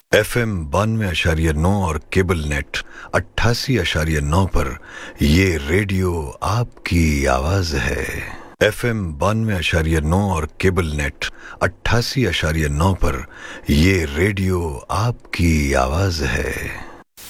FM 92.9 और cable net 88.9 पर ये रेडियो आपकी आवाज है। FM 92.9 और केबल नेट 88.9 पर ये रेडियो आपकी आवाज है।